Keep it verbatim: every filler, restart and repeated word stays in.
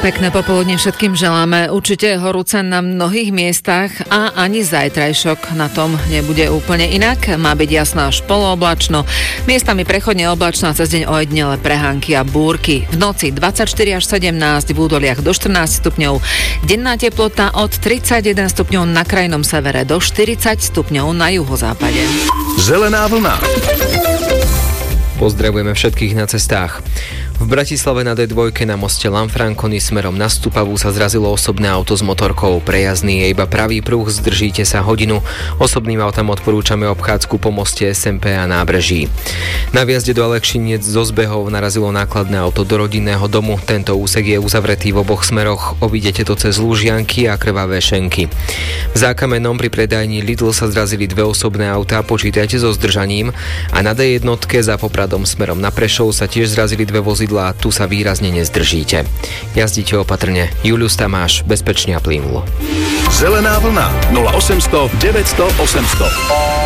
Pekné popoludne všetkým želáme. Určite horúce na mnohých miestach a ani zajtrajšok na tom nebude úplne inak. Má byť jasná až polooblačno. Miestami prechodne oblačno a cez deň ojedinele prehánky a búrky. V noci dvadsaťštyri až sedemnásť, v údoliach do štrnásť stupňov. Denná teplota od tridsaťjeden stupňov na krajnom severe do štyridsať stupňov na juhozápade. Zelená vlna. Pozdravujeme všetkých na cestách. V Bratislave na dé dva na moste Lanfranconi smerom na Stupavu sa zrazilo osobné auto s motorkou. Prejazdný je iba pravý pruh, zdržíte sa hodinu. Osobným autám odporúčame obchádzku po moste es em pé a nábreží. Na viazde do Alekšiniec zo zbehov narazilo nákladné auto do rodinného domu. Tento úsek je uzavretý v oboch smeroch. Obídete to cez Lužianky a Krvavé Šenky. V Zákamennom pri predajni Lidl sa zrazili dve osobné autá, počítajte so zdržaním. A na dé jedna za Popradom smerom na Prešov sa tiež zrazili dve vozy. Tu sa výrazne nezdržíte. Jazdite opatrne. Julius Tamáš, bezpečne a plynulo. Zelená vlna nula osemsto deväťsto osemsto.